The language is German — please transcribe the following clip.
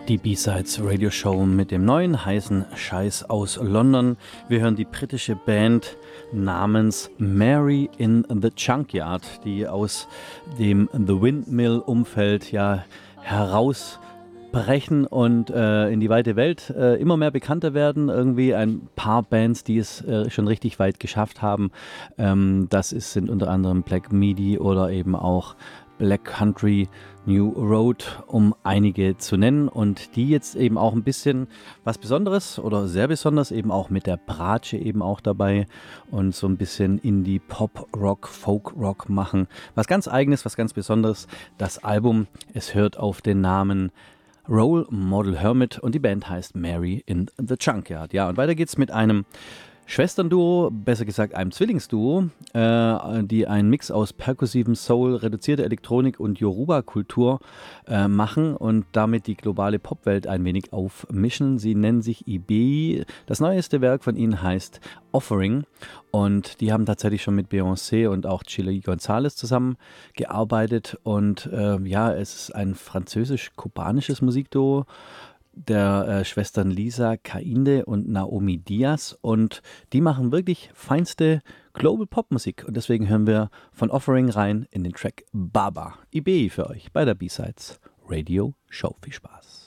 Die B-Sides Radio Show mit dem neuen heißen Scheiß aus London. Wir hören die britische Band namens Mary in the Junkyard, die aus dem The Windmill Umfeld ja herausbrechen und in die weite Welt immer mehr bekannter werden. Irgendwie ein paar Bands, die es schon richtig weit geschafft haben. Sind unter anderem Black Midi oder eben auch Black Country, New Road, um einige zu nennen, und die jetzt eben auch ein bisschen was Besonderes oder sehr besonders eben auch mit der Bratsche eben auch dabei und so ein bisschen Indie, Pop, Rock, Folk Rock machen. Was ganz Eigenes, was ganz Besonderes. Das Album, es hört auf den Namen Role Model Hermit und die Band heißt Mary in the Junkyard. Ja, und weiter geht's mit einem Schwesternduo, besser gesagt einem Zwillingsduo, die einen Mix aus perkussivem Soul, reduzierter Elektronik und Yoruba-Kultur machen und damit die globale Popwelt ein wenig aufmischen. Sie nennen sich IB. Das neueste Werk von ihnen heißt Offering und die haben tatsächlich schon mit Beyoncé und auch Chili González zusammengearbeitet und es ist ein französisch-kubanisches Musikduo der Schwestern Lisa Kainde und Naomi Diaz, und die machen wirklich feinste Global Pop Musik, und deswegen hören wir von Offering rein in den Track Baba. IB für euch bei der B-Sides Radio Show. Viel Spaß.